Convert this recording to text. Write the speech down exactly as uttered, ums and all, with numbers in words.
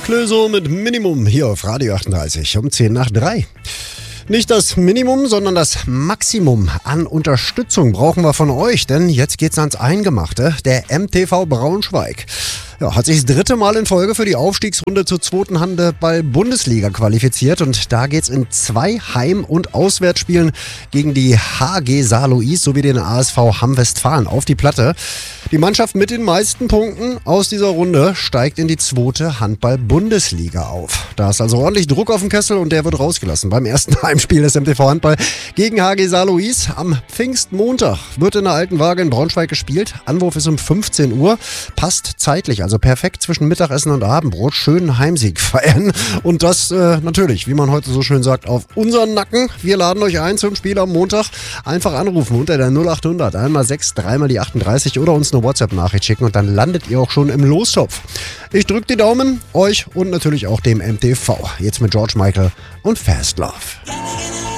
Clouseau mit Minimum hier auf Radio achtunddreißig um zehn nach drei. Nicht das Minimum, sondern das Maximum an Unterstützung brauchen wir von euch, denn jetzt geht's ans Eingemachte. Der M T V Braunschweig ja, hat sich das dritte Mal in Folge für die Aufstiegsrunde zur zweiten Handball-Bundesliga qualifiziert und da geht's in zwei Heim- und Auswärtsspielen gegen die H G Saarlouis sowie den A S V Hamm-Westfalen auf die Platte. Die Mannschaft mit den meisten Punkten aus dieser Runde steigt in die zweite Handball-Bundesliga auf. Da ist also ordentlich Druck auf dem Kessel und der wird rausgelassen beim ersten Heimspiel des M T V Handball gegen H G Saarlouis. Am Pfingstmontag wird in der Alten Waage in Braunschweig gespielt. Anwurf ist um fünfzehn Uhr. Passt zeitlich, also perfekt zwischen Mittagessen und Abendbrot. Schönen Heimsieg feiern. Und das äh, natürlich, wie man heute so schön sagt, auf unseren Nacken. Wir laden euch ein zum Spiel am Montag. Einfach anrufen unter der null acht hundert, einmal sechs, dreimal die achtunddreißig oder uns eine WhatsApp-Nachricht schicken und dann landet ihr auch schon im Lostopf. Ich drücke die Daumen, euch und natürlich auch dem M T V. Jetzt mit George Michael und Fast Love.